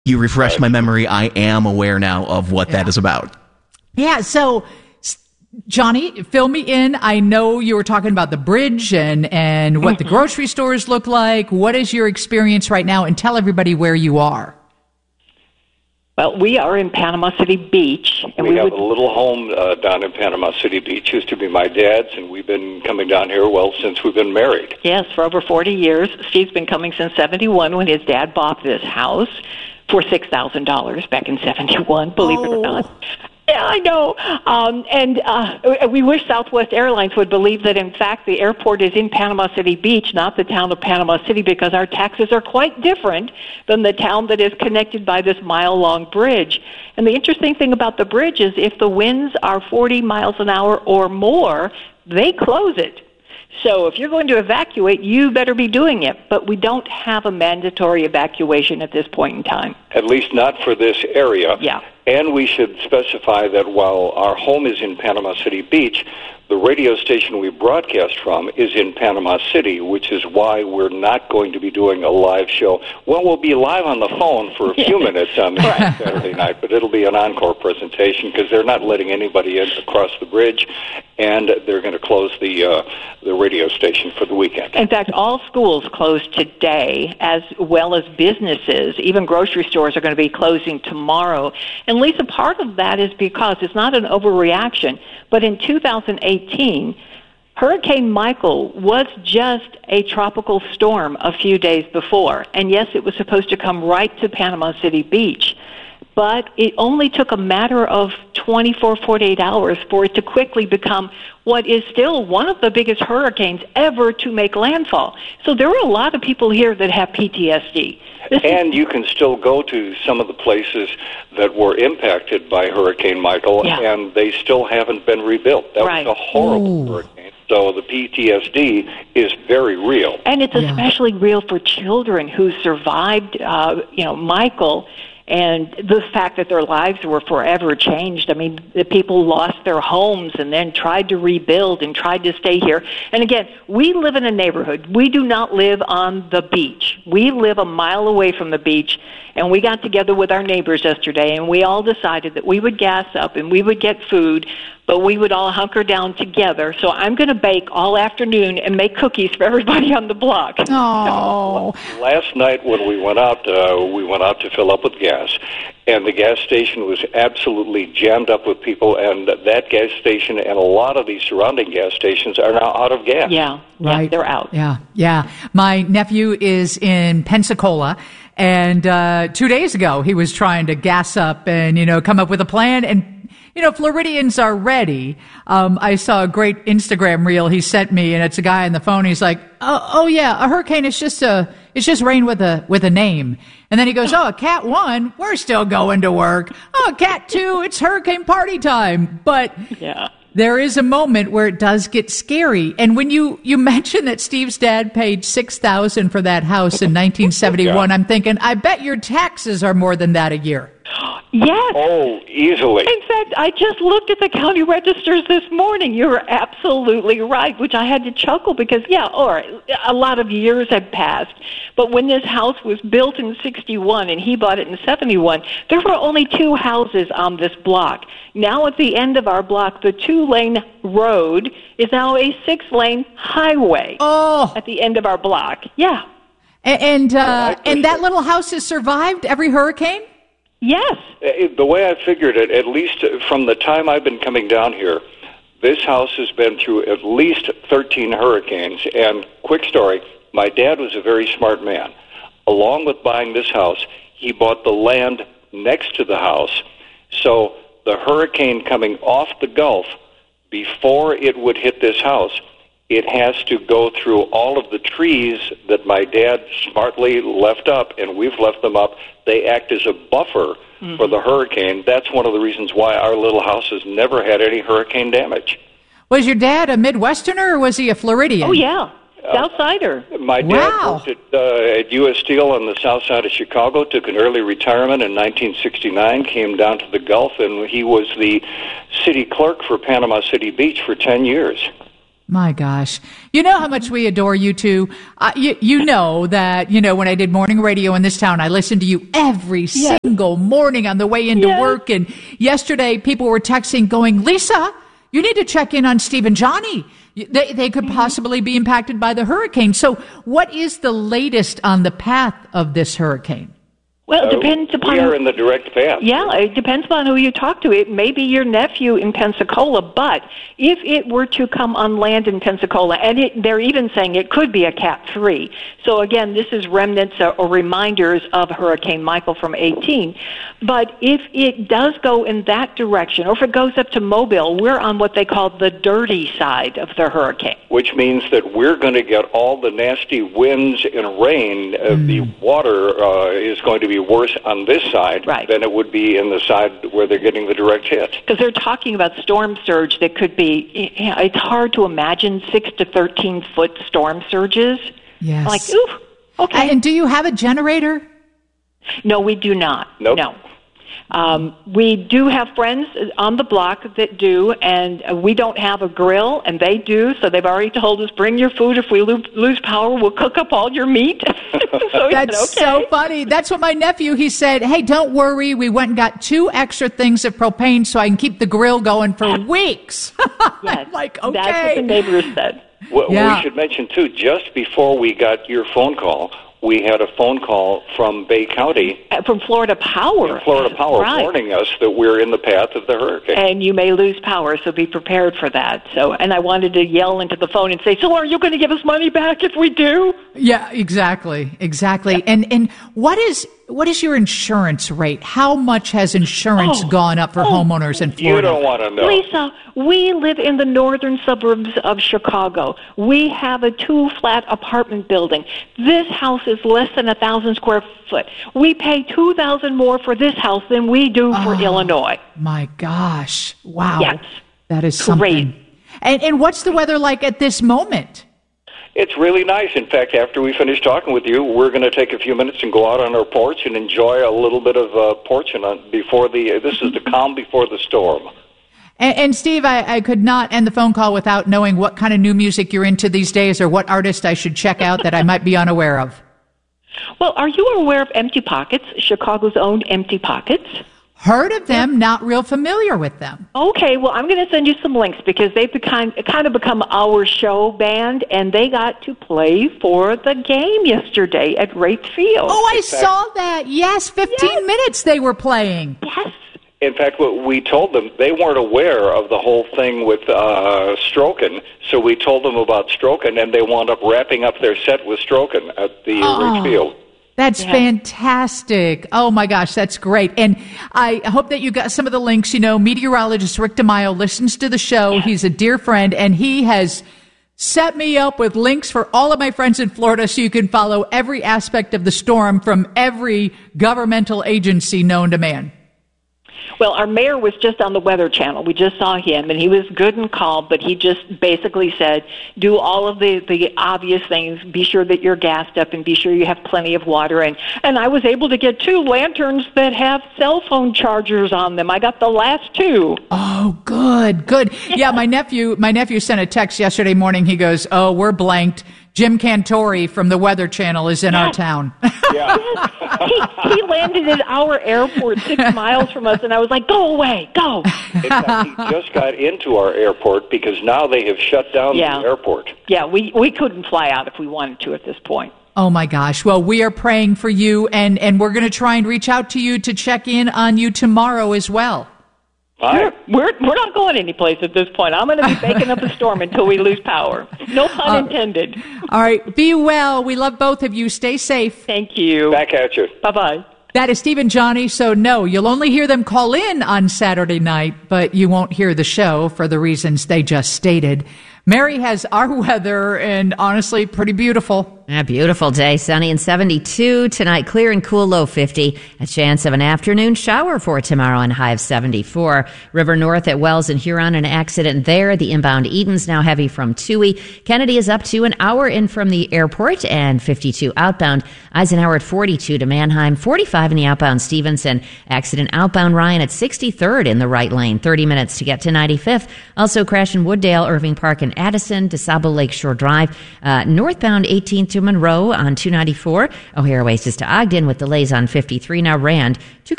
You refreshed my memory. I am aware now of what that is about. Yeah, so Johnny, fill me in. I know you were talking about the bridge and what the grocery stores look like. What is your experience right now? And tell everybody where you are. Well, we are in Panama City Beach. And we have a little home down in Panama City Beach. Used to be my dad's, and we've been coming down here, since we've been married. Yes, for over 40 years. Steve's been coming since 71 when his dad bought this house for $6,000 back in 71, believe it or not. Yeah, I know. And we wish Southwest Airlines would believe that, in fact, the airport is in Panama City Beach, not the town of Panama City, because our taxes are quite different than the town that is connected by this mile-long bridge. And the interesting thing about the bridge is if the winds are 40 miles an hour or more, they close it. So if you're going to evacuate, you better be doing it. But we don't have a mandatory evacuation at this point in time. At least not for this area. Yeah. And we should specify that while our home is in Panama City Beach, the radio station we broadcast from is in Panama City, which is why we're not going to be doing a live show. Well, we'll be live on the phone for a few minutes on Saturday night, but it'll be an encore presentation because they're not letting anybody in across the bridge, and they're going to close the radio station for the weekend. In fact, all schools close today, as well as businesses. Even grocery stores are going to be closing tomorrow. And Lisa, part of that is because it's not an overreaction, but in 2018, Hurricane Michael was just a tropical storm a few days before. And yes, it was supposed to come right to Panama City Beach. But it only took a matter of 48 hours for it to quickly become what is still one of the biggest hurricanes ever to make landfall. So there are a lot of people here that have PTSD. And you can still go to some of the places that were impacted by Hurricane Michael, and they still haven't been rebuilt. That was a horrible hurricane. So the PTSD is very real. And it's especially real for children who survived, Michael, and the fact that their lives were forever changed. I mean, the people lost their homes and then tried to rebuild and tried to stay here. And again, we live in a neighborhood. We do not live on the beach. We live a mile away from the beach, and we got together with our neighbors yesterday, and we all decided that we would gas up and we would get food, but we would all hunker down together. So I'm going to bake all afternoon and make cookies for everybody on the block. Oh. Last night when we went out to fill up with gas, and the gas station was absolutely jammed up with people, and that gas station and a lot of these surrounding gas stations are now out of gas. Right. Yeah, they're out. Yeah. My nephew is in Pensacola, and 2 days ago he was trying to gas up and, come up with a plan, and Floridians are ready. I saw a great Instagram reel he sent me, and it's a guy on the phone. He's like, "Oh yeah, a hurricane is just rain with a name." And then he goes, "Oh, Cat 1, we're still going to work. Oh, Cat 2, it's hurricane party time." But there is a moment where it does get scary. And when you mentioned that Steve's dad paid $6,000 for that house in 1971, I'm thinking, I bet your taxes are more than that a year. Yes. Oh, easily. In fact, I just looked at the county registers this morning. You're absolutely right, which I had to chuckle because, a lot of years had passed. But when this house was built in 61 and he bought it in 71, there were only 2 houses on this block. Now at the end of our block, the 2-lane road is now a 6-lane highway at the end of our block. Yeah. And that little house has survived every hurricane? Yes. The way I figured it, at least from the time I've been coming down here, this house has been through at least 13 hurricanes. And quick story, my dad was a very smart man. Along with buying this house, he bought the land next to the house. So the hurricane coming off the Gulf, before it would hit this house, it has to go through all of the trees that my dad smartly left up, and we've left them up. They act as a buffer for the hurricane. That's one of the reasons why our little house has never had any hurricane damage. Was your dad a Midwesterner, or was he a Floridian? Oh, yeah. Southsider. My dad worked at U.S. Steel on the south side of Chicago, took an early retirement in 1969, came down to the Gulf, and he was the city clerk for Panama City Beach for 10 years. My gosh. You know how much we adore you two. You know that, when I did morning radio in this town, I listened to you every single morning on the way into work. And yesterday, people were texting going, Lisa, you need to check in on Steve and Johnny. They could possibly be impacted by the hurricane. So what is the latest on the path of this hurricane? Well, it depends upon... We are in the direct path. Yeah, it depends upon who you talk to. It may be your nephew in Pensacola, but if it were to come on land in Pensacola, and they're even saying it could be a Cat 3. So again, this is remnants or reminders of Hurricane Michael from 18. But if it does go in that direction, or if it goes up to Mobile, we're on what they call the dirty side of the hurricane. Which means that we're going to get all the nasty winds and rain. The water is going to be worse on this side than it would be in the side where they're getting the direct hit. Because they're talking about storm surge that could be, it's hard to imagine 6 to 13 foot storm surges. Yes. Like, ooh, okay. And do you have a generator? No, we do not. Nope. No. We do have friends on the block that do, and we don't have a grill, and they do, so they've already told us, bring your food. If we lose power, we'll cook up all your meat. So That's so funny. That's what my nephew, he said, hey, don't worry. We went and got 2 extra things of propane so I can keep the grill going for weeks. Yes, I'm like, okay. That's what the neighbors said. Well, we should mention, too, just before we got your phone call, we had a phone call from Bay County. From Florida Power. Warning us that we're in the path of the hurricane. And you may lose power, so be prepared for that. So, and I wanted to yell into the phone and say, so are you going to give us money back if we do? Yeah, exactly. Yeah. And what is your insurance rate? How much has insurance gone up for homeowners in Florida? You don't want to know. Lisa, we live in the northern suburbs of Chicago. We have a 2-flat apartment building. This house is less than 1,000 square foot. We pay $2,000 more for this house than we do for Illinois. My gosh. Wow. Yes. That is something. Great. And what's the weather like at this moment? It's really nice. In fact, after we finish talking with you, we're going to take a few minutes and go out on our porch and enjoy a little bit of porching before this is the calm before the storm. And Steve, I could not end the phone call without knowing what kind of new music you're into these days or what artist I should check out that I might be unaware of. Well, are you aware of Empty Pockets, Chicago's own Empty Pockets? Heard of them, not real familiar with them. Okay, well, I'm going to send you some links because they've kind of become our show band, and they got to play for the game yesterday at Wright Field. Oh, I saw that. Yes, 15 minutes they were playing. Yes. In fact, what we told them, they weren't aware of the whole thing with Strokin, so we told them about Strokin, and they wound up wrapping up their set with Strokin at the Wright Field. That's fantastic. Oh, my gosh, that's great. And I hope that you got some of the links. Meteorologist Rick DeMaio listens to the show. He's a dear friend, and he has set me up with links for all of my friends in Florida so you can follow every aspect of the storm from every governmental agency known to man. Well, our mayor was just on the Weather Channel. We just saw him, and he was good and calm, but he just basically said, do all of the obvious things. Be sure that you're gassed up and be sure you have plenty of water. And I was able to get 2 lanterns that have cell phone chargers on them. I got the last 2. Oh, good. Yeah, my nephew sent a text yesterday morning. He goes, oh, we're blanked. Jim Cantori from the Weather Channel is in our town. Yeah. He landed at our airport 6 miles from us, and I was like, go away, go. In fact, he just got into our airport because now they have shut down the airport. Yeah, we couldn't fly out if we wanted to at this point. Oh, my gosh. Well, we are praying for you, and we're going to try and reach out to you to check in on you tomorrow as well. We're not going anyplace at this point. I'm going to be baking up a storm until we lose power. No pun intended. All right. Be well. We love both of you. Stay safe. Thank you. Back at you. Bye-bye. That is Steve and Johnny. So, no, you'll only hear them call in on Saturday night, but you won't hear the show for the reasons they just stated. Mary has our weather, and honestly, pretty beautiful. A beautiful day, sunny and 72. Tonight, clear and cool, low 50. A chance of an afternoon shower for tomorrow and high of 74. River North at Wells and Huron, an accident there. The inbound Eden's now heavy from Toohey. Kennedy is up to an hour in from the airport and 52 outbound. Eisenhower at 42 to Mannheim, 45 in the outbound Stevenson. Accident outbound Ryan at 63rd in the right lane. 30 minutes to get to 95th. Also crash in Wooddale, Irving Park and and Addison, DeSable Lakeshore Drive, northbound 18th to Monroe on 294. O'Hare Oasis to Ogden with delays on 53. Now Rand to